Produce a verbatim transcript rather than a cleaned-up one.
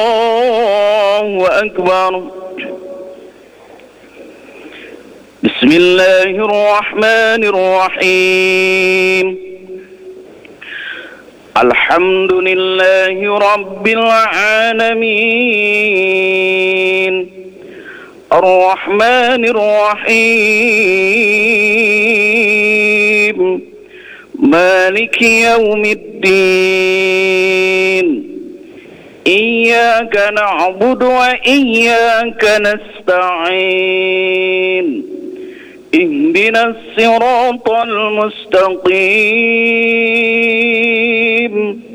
الله أكبر. بسم الله الرحمن الرحيم. الحمد لله رب العالمين الرحمن الرحيم مالك يوم الدين. إياك نعبد وإياك نستعين. اهدنا الصراط المستقيم